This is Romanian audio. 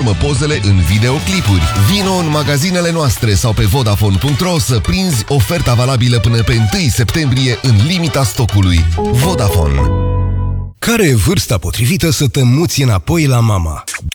transformă pozele în videoclipuri. Vino în magazinele noastre sau pe Vodafone.ro să prinzi oferta valabilă până pe 1 septembrie în limita stocului. Vodafone. Care e vârsta potrivită să te muți înapoi la mama?